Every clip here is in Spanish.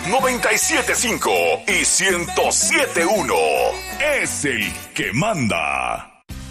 97.5 y 107.1. Es el que manda.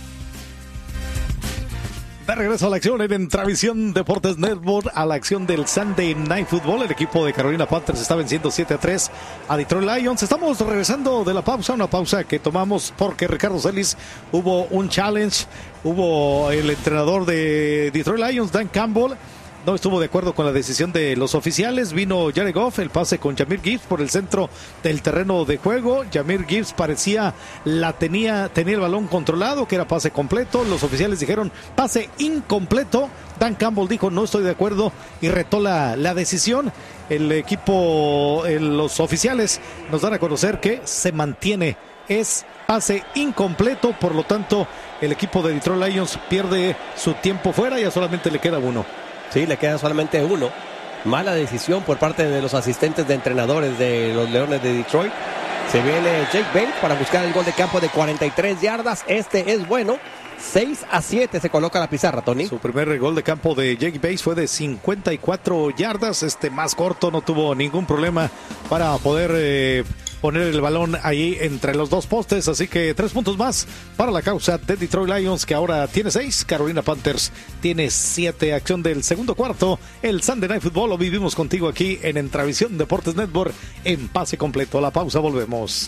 De regreso a la acción en Travisión Deportes Network, a la acción del Sunday Night Football. El equipo de Carolina Panthers está venciendo 7-3 a Detroit Lions. Estamos regresando de la pausa, una pausa que tomamos porque Ricardo Celis hubo un challenge. Hubo el entrenador de Detroit Lions, Dan Campbell, no estuvo de acuerdo con la decisión de los oficiales. Vino Jared Goff, el pase con Jahmyr Gibbs por el centro del terreno de juego. Jahmyr Gibbs parecía tenía el balón controlado, que era pase completo. Los oficiales dijeron pase incompleto. Dan Campbell dijo no estoy de acuerdo y retó la decisión. El equipo, los oficiales nos dan a conocer que se mantiene. Es pase incompleto, por lo tanto el equipo de Detroit Lions pierde su tiempo fuera, ya solamente le queda uno. Sí, le queda solamente uno. Mala decisión por parte de los asistentes de entrenadores de los Leones de Detroit. Se viene Jake Bates para buscar el gol de campo de 43 yardas. Este es bueno. 6-7 se coloca la pizarra, Tony. Su primer gol de campo de Jake Bates fue de 54 yardas. Más corto, no tuvo ningún problema para poder poner el balón ahí entre los dos postes. Así que 3 puntos más para la causa de Detroit Lions, que ahora tiene 6. Carolina Panthers tiene 7. Acción del segundo cuarto. El Sunday Night Football lo vivimos contigo aquí en Travisión Deportes Network en pase completo. A la pausa volvemos.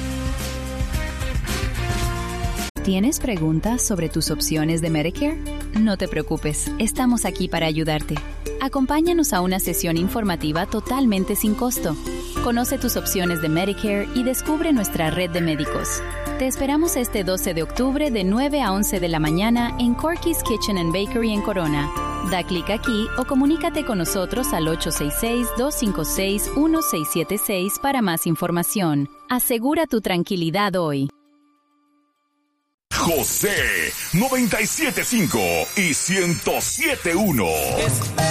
¿Tienes preguntas sobre tus opciones de Medicare? No te preocupes, estamos aquí para ayudarte. Acompáñanos a una sesión informativa totalmente sin costo. Conoce tus opciones de Medicare y descubre nuestra red de médicos. Te esperamos este 12 de octubre de 9 a 11 de la mañana en Corky's Kitchen and Bakery en Corona. Da clic aquí o comunícate con nosotros al 866-256-1676 para más información. Asegura tu tranquilidad hoy. José 97.5 y 107.1.